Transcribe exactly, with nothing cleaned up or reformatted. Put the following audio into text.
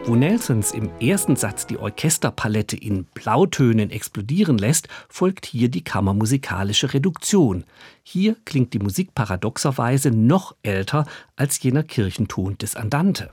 Wo Nelsons im ersten Satz die Orchesterpalette in Blautönen explodieren lässt, folgt hier die kammermusikalische Reduktion. Hier klingt die Musik paradoxerweise noch älter als jener Kirchenton des Andante.